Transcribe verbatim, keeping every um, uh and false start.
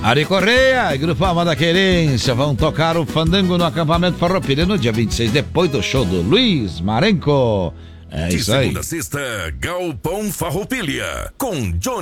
Ari Correia e Grupo Alma da Querência vão tocar o fandango no acampamento Farroupilha no dia vinte e seis, depois do show do Luiz Marenco. É De isso aí. segunda a sexta, Galpão Farroupilha, com Johnny